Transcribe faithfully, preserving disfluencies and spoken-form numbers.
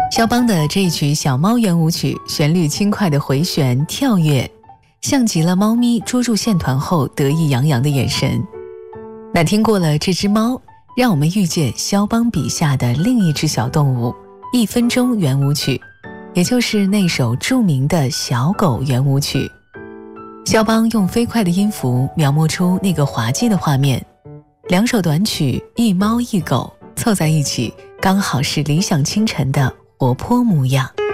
肖邦的这一曲小猫圆舞曲，旋律轻快的回旋跳跃，像极了猫咪捉住线团后得意洋洋的眼神。那听过了这只猫，让我们遇见肖邦笔下的另一只小动物——一分钟圆舞曲，也就是那首著名的小狗圆舞曲。肖邦用飞快的音符描摹出那个滑稽的画面，两首短曲一猫一狗凑在一起，刚好是理想清晨的活泼模样。